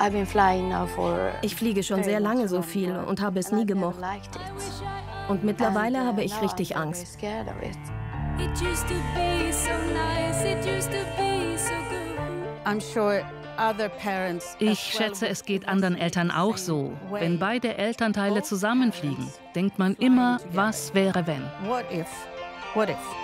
Ich fliege schon sehr lange so viel und habe es nie gemocht. Und mittlerweile habe ich richtig Angst. Ich schätze, es geht anderen Eltern auch so. Wenn beide Elternteile zusammenfliegen, denkt man immer, was wäre wenn. What if?